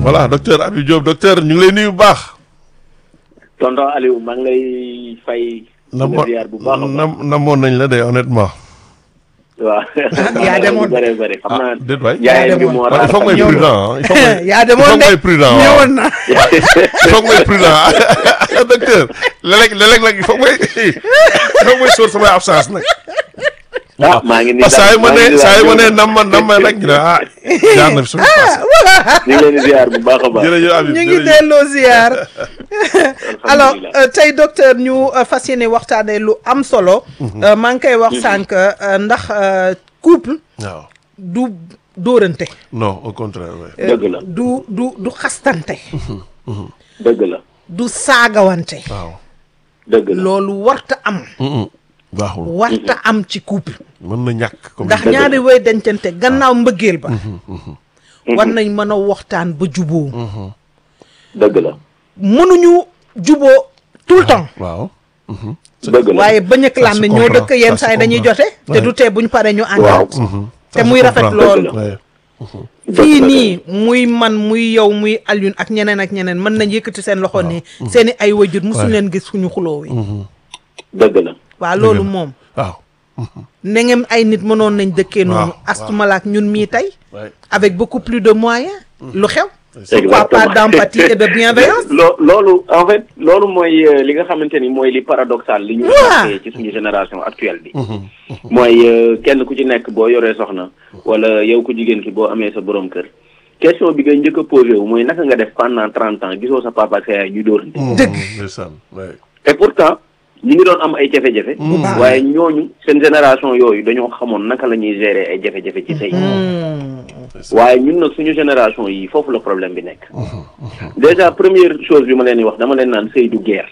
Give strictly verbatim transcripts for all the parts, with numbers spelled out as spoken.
voilà docteur Habib Diop docteur ñu ngi lay nuyu bu baax. tonton Aliou maa ngi lay fay. namoon ziar bu baax a baax namoon nañ la de honnêtement. waaw. yaa demoon bëri bëri xam naa. déet waay jaayeen bi moo il faut que may prudent il faut que yaa demoon may prudent waaw ñëwoon na. il faut que may prudent docteur léeg-léeg léeg-léeg nag il faut que may il faut que may sóor samay absence nag. ah maa ngi nii parce que saa yu ma nee saa yu ma nee nam ma nam ma rek ñu ne ah jaar na fi suñu passé. ñu ngi leen di ziar bu baax a baax. jërëjëf Habib ñu ngi delloo ziar. alors tey docteur ñu fas yéene waxtaanee lu am solo. maa ngi koy wax sànq ndax couple. waaw du dóorante. non au contraire oui. dëgg la du du du xastante. dëgg la. du saagawante. waaw. dëgg la loolu warta am. baaxul warta am ci couple. mën na ñàkk. comme ndax ñaari way dencante gannaaw mbëggeel ba. war nañ mën a waxtaan ba juboo dëgg la. mënuñu juboo tout le temps. waaw. dëgg la waaye bañ ak làmmi ñoo comprend, dëkk yenn ça saa yi se dañuy comprend. jote. te du tee buñ paree ñu waaw. àndaat. te muy rafet loolu. fii dëgg la. nii muy man muy yow muy Alioune ak ñeneen ak ñeneen mën nañ yëkkati seen loxo nii. seeni ay wajur musuñ Ouais. leen gis suñu xuloo wi. dëgg la. waaw loolu moom. waaw. ndegem ay nit mënoon nañ dëkkee noonu. waaw. astumalaak ñun mii tey. Ouais. avec beaucoup plus de moyens. lu xew. Exactement. pourquoi pas d'empathie et de bienveillance. loo loolu en fait loolu mooy euh, li nga xamante ni mooy li paradoxal li ñu Waaw. remarqué ci suñu génération actuelle bi mooy euh, kenn ku ci nekk boo yoree soxna wala yow ku jigéen ki boo amee sa borom kër question bi nga njëkk a posé wu mooy naka nga def pendant trente ans gisoo sa papa ak sa yaay ñu dóor dëgg. ndeysaan ouais. et pourtant ñi ngi doon am ay jafe-jafe baax. waaye ñooñu seen génération yooyu dañoo xamoon naka la ñuy gérer ay jafe-jafe ci sëy waaye ñun nag suñu génération yi foofu la problème bi nekk déjà première chose bi ma leen di wax dama leen naan sëy du guerre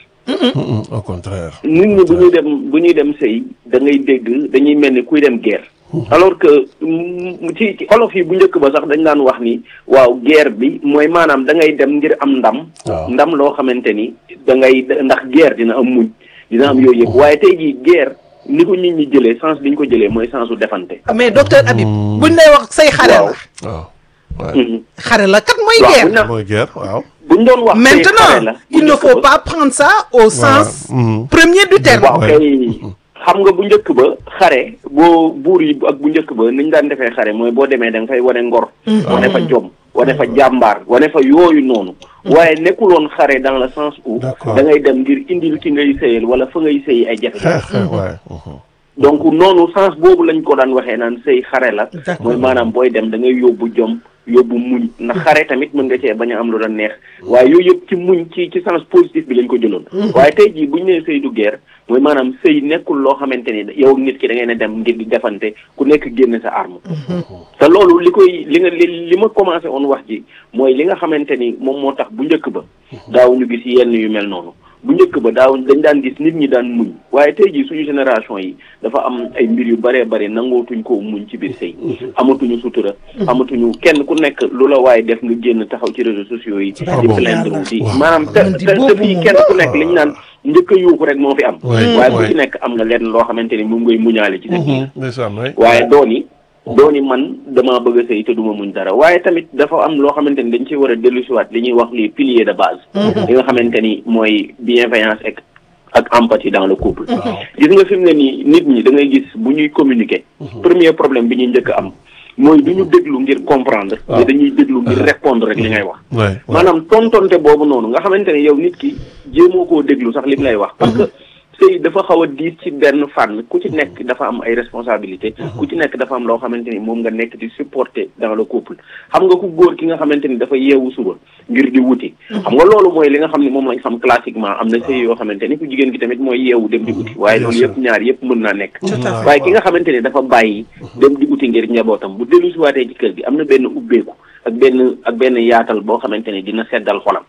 au contraire. nit ñi bu ñuy dem bu ñuy dem sëy da ngay dégg dañuy mel ni kuy dem guerre alors que mm, ci ci olof yi bu njëkk ba sax dañ daan wax ni waaw guerre bi mooy maanaam da ngay dem ngir am ndam waaw. ndam loo xamante ni da ngay ndax guerre dina am muñ dina am yooyu yëpp waaye tey jii guerre ni ko nit ñi jëlee sens bi ñu ko jëlee mooy sensu defante mais docteur Habib. buñ lay wax say xare la. waaw. waaw. ouais. Mhm. xare la kat mooy waaw guerre. buñ la- mooy guerre waaw. buñ doon wax tey xare la maintenant bu il ne njëkk faut ba- pas prendre ça au sens Mhm. premier du terme. waaw Ouais. kay xam nga bu njëkk ba xare boo buur yi ak bu njëkk ba ni ñu daan defee xare mooy boo demee da nga fay wane ngor wane fa jom wane fa jàmbaar wane fa yooyu noonu waaye nekkuloon xare dans le sens où D'accord. da ngay dem ngir indil ki ngay sëyal wala fa ngay sëyi ay jafe-jafe xeex xeex waaye. donc noonu sens boobu lañ ko daan waxee naan sëy xare la D'accord. mooy maanaam booy dem da ngay yóbbu jom yóbbu muñ ndax xare tamit mën nga cee bañ a am lu la neex waaye yooyu yëpp ci muñ ci ci sens positif bi lañ ko jëloon waaye tey jii bu ñu nee sëy du guerre mooy maanaam sëy nekkul loo xamante ni yow ak nit ki da ngay ne dem ngir di defante ku nekk génne sa arme te loolu li koy li nga li li ma commencé woon wax ji mooy li nga xamante ni moom moo tax bu njëkk ba daaw ñu gis yenn yu mel noonu bu njëkk ba daaw dañ daan gis nit ñi daan muñ waaye tey jii suñu génération yi dafa am ay mbir yu bëree bëri nangootuñ koo muñ ci biir sëy amatuñu sutura amatuñu kenn ku nekk lu la waaye def nga génn taxaw ci réseaux sociaux yi di plaindre wu di maanaam te Man di te boobu te fii moom. kenn ku nekk li ñu naan njëkk a yuuxu rek moo fi am Ouais, waaye ku ouais. ci nekk am na lenn loo xamante ni moom ngay muñaale ci sa biir ndeysaan waay. waaye dooni dooni man damaa bëgg a sëy te duma muñ dara waaye tamit dafa am loo xamante ni dañ ci war a dellusiwaat li ñuy wax les piliers de base li nga xamante ni mooy bienveillance ak ak empathie dans le couple gis nga fi mu ne nii nit ñi da ngay gis bu ñuy communiquer premier problème bi ñuy njëkk a am mooy du ñu déglu ngir comprendre mais dañuy déglu ngir répondre rek li ngay wax waay waay. maanaam tontonte boobu noonu nga xamante ne yow nit ki jéemoo koo déglu sax li mu lay wax parce que sëy dafa xaw a diis ci benn fànn ku ci nekk dafa am ay responsabilité ku ci nekk dafa am loo xamante ni moom nga nekk di supporter dans le couple xam nga ku góor ki nga xamante ni dafa yeewu suba ngir di wuti xam nga loolu mooy li nga xam ne moom lañ xam classiquement am na sëy yoo xamante ni ku jigéen ki tamit mooy yeewu dem di uti waaye loolu yëpp ñaar yëpp mën naa nekk waaye ki nga xamante ni dafa bàyyi dem di uti ngir njabootam bu dellu si waatee ci kër gi am na benn ubbeeku ak benn ak benn yaatal boo xamante ni dina seddal xolam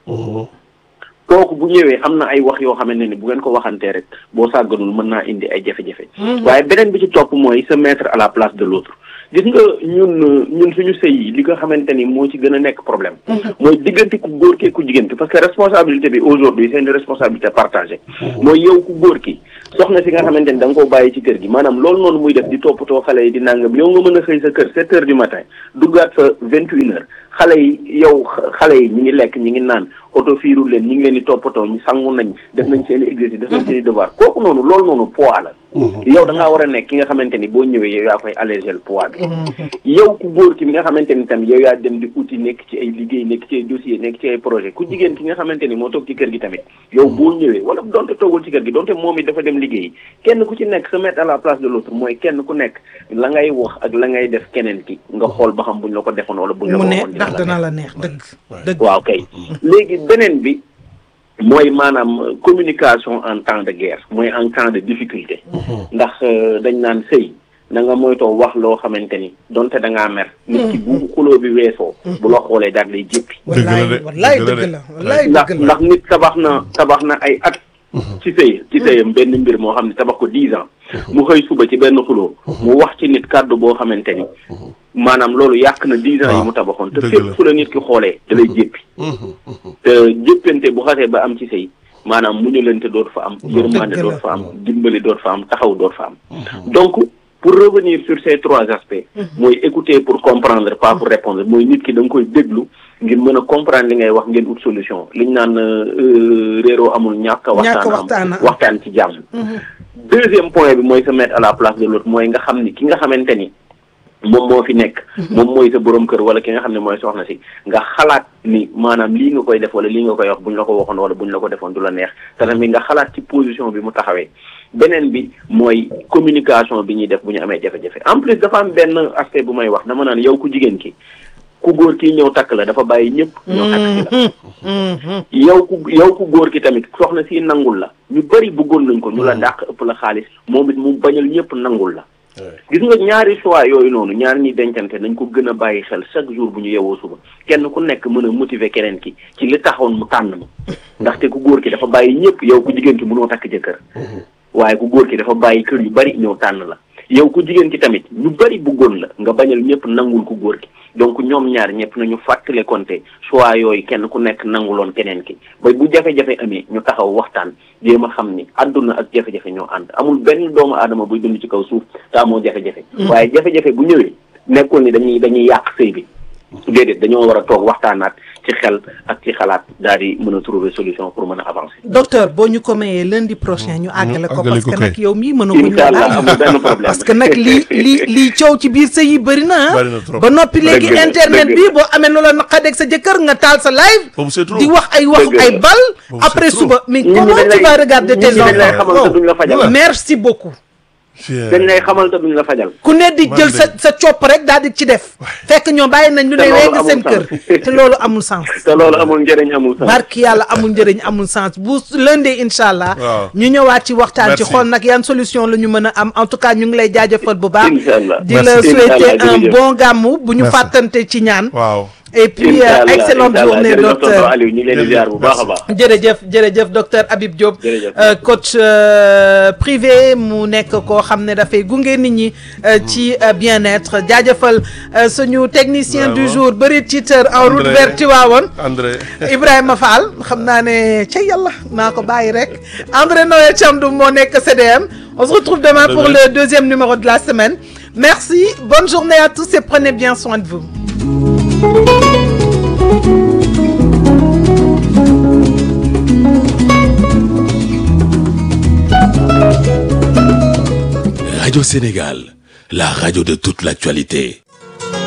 kooku bu ñëwee am na ay wax yoo xamante ni bu ngeen ko waxantee rek boo sàgganul mën naa indi ay jafe-jafe waaye beneen bi ci topp mooy se mettre à la place de l'autre gis nga ñun ñun suñu sëy yi li nga xamante ni moo ci gën a nekk problème mooy diggante ku góor ki ku jigéen ki parce que responsabilité bi aujourd'hui c'est une responsabilité partagée mooy yow ku góor ki soxna si nga xamante ni da nga koo bàyyi ci kër gi maanaam loolu noonu muy def di toppatoo xale yi di nangam yow nga mën a xëy sa kër sept heures du matin duggaat sa vingt et une heures xale yi yow xale yi ñi ngi lekk ñi ngi naan oto fiirul leen ñi ngi leen di toppatoo ñu sangu nañ def nañ seen i exercice def nañ seen i devoir kooku noonu loolu noonu poids la yow da ngaa war a nekk ki nga xamante ni boo ñëwee yow yaa koy alléger poids bi yow ku góor ki nga xamante ni tamit yow yaa dem di uti nekk ci ay liggéey nekk ci ay dossier nekk ci ay projet ku jigéen ki nga xamante ni moo toog ci kër gi tamit yow boo ñëwee wala donte toogul ci kër gi donte moom it dafa dem liggéey kenn ku ci nekk se mettre à la place de l'autre mooy kenn ku nekk la ngay wax ak la ngay def keneen ki nga xool ba xam buñ la ko defoon wala buñ la ko waxoon ndax dana la neex dëgg dëgg waaw kay léegi beneen bi mooy maanaam communication en temps de guerre mooy en temps de difficulté ndax dañ naan sëy na nga moytoo wax loo xamante ni donte da ngaa mer nit ki bu xuloo bi weesoo bu la xoolee daal lay jéppi wallaay wallaay dëgg la wallaay ndax dëgg la ndax nit tabax na tabax na ay at ci sëy ci sëyam benn mbir moo xam ne tabax ko dix ans mu xëy suba ci benn xuloo mu wax ci nit kàddu boo xamante ni maanaam loolu yàq na dix ans yi mu tabaxoon te fépp fu la nit ki xoolee da lay jéppi te jéppante bu xasee ba am ci sëy maanaam muñalante doot fa am yërmande doot fa am dimbali doot fa am taxaw doot fa am donc pour revenir sur ces trois aspects mooy écouter pour comprendre pas pour répondre mooy nit ki da nga koy déglu ngir mën a comprendre li ngay wax ngeen ut solution liñ naan réeroo amul ñàkk a waxtaan am waxtaan ci jàmm deuxième point bi mooy se mettre à la place de l'autre mooy nga xam ni ki nga xamante ni moom moo fi nekk moom mooy sa borom kër wala ki nga xam ne mooy soxna si nga xalaat ni maanaam lii nga koy def wala lii nga koy wax buñ la ko waxoon wala buñ la ko defoon du la neex te tamit nga xalaat ci position bi mu taxawee beneen bi mooy communication bi ñuy def bu ñu amee jafe-jafe en plus dafa am benn aspect bu may wax dama naan yow ku jigéen ki ku góor kii ñëw takk la dafa bàyyi ñëpp ñëw takk si la yow ku yow ku góor ki tamit soxna si nangul la ñu bëri bëggoon nañ ko ñu la dàq ëpp la xaalis moom it mu bañal ñëpp nangul la gis nga ñaari choix yooyu noonu ñaari ñi dencante nañ ko gën a bàyyi xel chaque jour bu ñu yewoo suba kenn ku nekk mën a motiver keneen ki ci li taxoon mu tànn ma ndaxte ku góor ki dafa bàyyi ñëpp yow ku jigéen ki mënoo takk jëkkër waaye ku góor ki dafa bàyyi kër yu bari ñëw tànn la yow ku jigéen ki tamit ñu bari bëggoon la nga bañal ñëpp nangul ku góor ki donc ñoom ñaar ñëpp nañu fàttale konte choix yooyu kenn ku nekk nanguloon keneen ki ba bu jafe-jafe amee ñu taxaw waxtaan jéem a xam ni àdduna ak jafe-jafe ñoo ànd amul benn doomu aadama buy dund ci kaw suuf te amoo jafe-jafe waaye jafe-jafe bu ñëwee nekkul ni dañuy dañuy yàq sëy bi déedéet dañoo war a toog waxtaanaat ci xel ak ci xalaat daal di mën a trouver solution pour mën a avancer. docteur boo ñu ko mayee lundi prochain ñu àggale ko parce que nag yow mii mën a ko incha allah amul benn problème parce que nag lii lii lii coow ci biir sëy yi bëri na ba noppi léegi internet bi boo amee nu la naqadeeg sa jëkkër nga taal sa live di wax ay wax ay bal après suba mais comment tu vas regarder tes enfants merci beaucoup dañ lay xamal te duñ la fajal ku ne di jël sa sa copp rek daal di ci def fekk ñoo bàyyi nañ lu ne weegi seen kër te loolu amul sens te loolu amul njëriñ amul sens barki yàlla amul njëriñ amul sens bu lundi incha allah ñu ñëwaat ci waxtaan ci xool nag yan solution la ñu mën a am en tout cas ñu ngi lay jaajëfal bu baax di la souhaiter un bon gàmmu bu ñu fàttante ci ñaan et puis euh, excellente journée docteur Aliou ñu ngi leen di ziar bu baax a baax jërëjëf jërëjëf docteur Habib Diop euh, coach euh, privé mu nekk koo xam ne dafay gunge nit ñi euh, ci euh, bien-être jaajëfal euh, suñu technicien du jour bëri titre en route vers Tivaouane André Ibrahima Fall xam naa ne ca yàlla naa ko bàyyi rek André Noël Thiamdou moo nekk C D M on se retrouve demain pour demain. le deuxième numéro de la semaine merci bonne journée à tous et prenez bien soin de vous. Radio Sénégal, la radio de toute l'actualité.